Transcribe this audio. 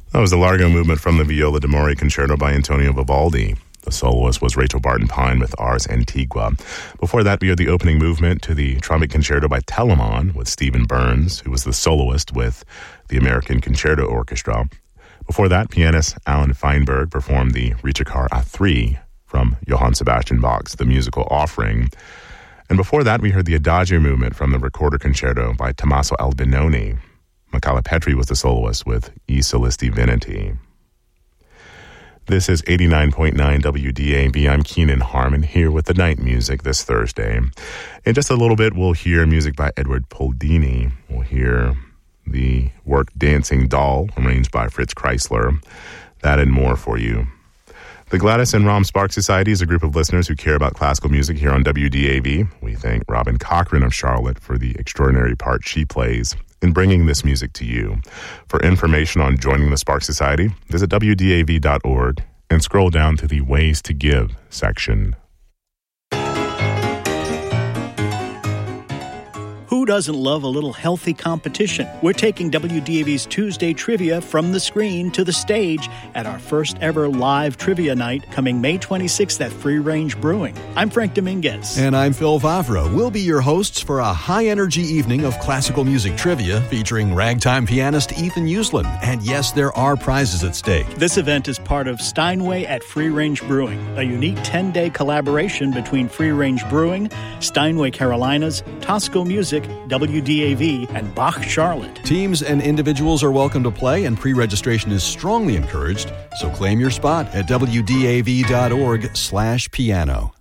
That was the Largo movement from the Viola d'Amore Concerto by Antonio Vivaldi. The soloist was Rachel Barton Pine with Ars Antigua. Before that, we had the opening movement to the Trumpet Concerto by Telemann with Stephen Burns, who was the soloist with the American Concerto Orchestra. Before that, pianist Alan Feinberg performed the Ricercar A3 from Johann Sebastian Bach's The Musical Offering. And before that, we heard the Adagio movement from the Recorder Concerto by Tommaso Albinoni. Michela Petri was the soloist with I Solisti Veneti. This is 89.9 WDAV. I'm Keenan Harmon here with the night music this Thursday. In just a little bit, we'll hear music by Edward Poldini. We'll hear the work Dancing Doll, arranged by Fritz Kreisler. That and more for you. The Gladys and Rom Sparks Society is a group of listeners who care about classical music here on WDAV. We thank Robin Cochran of Charlotte for the extraordinary part she plays in bringing this music to you. For information on joining the Sparks Society, visit WDAV.org and scroll down to the Ways to Give section. Who doesn't love a little healthy competition? We're taking WDAV's Tuesday Trivia from the screen to the stage at our first ever live trivia night coming May 26th at Free Range Brewing. I'm Frank Dominguez. And I'm Phil Favreau. We'll be your hosts for a high-energy evening of classical music trivia featuring ragtime pianist Ethan Uslan. And yes, there are prizes at stake. This event is part of Steinway at Free Range Brewing, a unique 10-day collaboration between Free Range Brewing, Steinway Carolinas, Tosco Music, WDAV, and Bach Charlotte. Teams and individuals are welcome to play, and pre-registration is strongly encouraged, so claim your spot at WDAV.org/piano.